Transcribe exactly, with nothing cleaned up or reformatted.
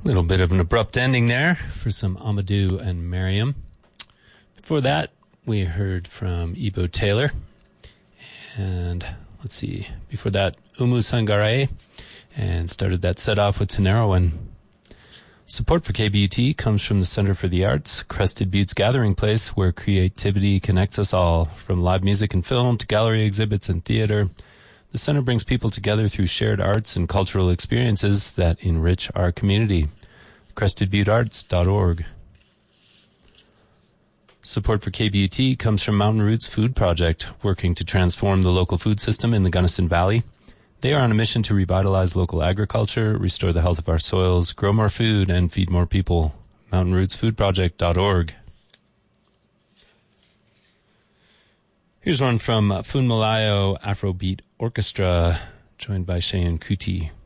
Little bit of an abrupt ending there for some Amadou and Miriam. Before that, we heard from Ebo Taylor. And let's see, before that, Umu Sangare. And started that set off with Tenerowan. Support for K B U T comes from the Center for the Arts, Crested Butte's gathering place where creativity connects us all. From live music and film to gallery exhibits and theater, the center brings people together through shared arts and cultural experiences that enrich our community. crested butte arts dot org. Support for K B U T comes from Mountain Roots Food Project, working to transform the local food system in the Gunnison Valley. They are on a mission to revitalize local agriculture, restore the health of our soils, grow more food, and feed more people. mountain roots food project dot org. Here's one from Fun Malayo Afrobeat Orchestra, joined by Cheyenne Kuti.